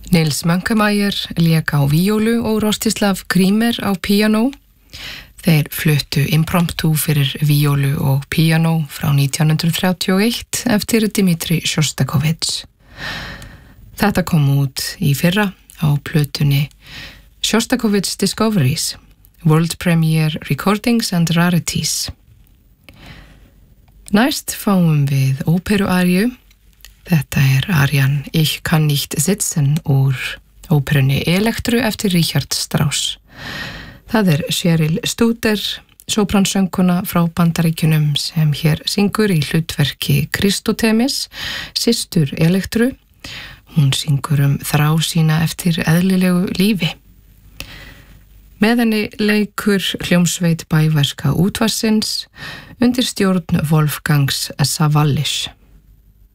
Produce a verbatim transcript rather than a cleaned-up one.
Nils Mönkemeier lék á víólu og Rostislav Krímer á píanó. Þeir fluttu impromptu fyrir víólu og píanó frá nítján hundrað þrjátíu og eitt eftir Dmitri Sjostakovich. Þetta kom út í fyrra á plötunni Shostakovich Discoveries, World Premiere Recordings and Rarities. Næst fáum við óperuarju. Þetta er arjan Ich kann nicht sitzen úr óperunni Elektru eftir Richard Strauss. Það er Cheryl Studer, sópransöngkona frá Bandaríkjunum sem hér syngur í hlutverki Kristotemis, systur Elektru. Hún syngur um þrá sína eftir eðlilegu lífi. Með henni leikur hljómsveit bæverska útvarpsins undir stjórn Wolfgangs Sawallisch.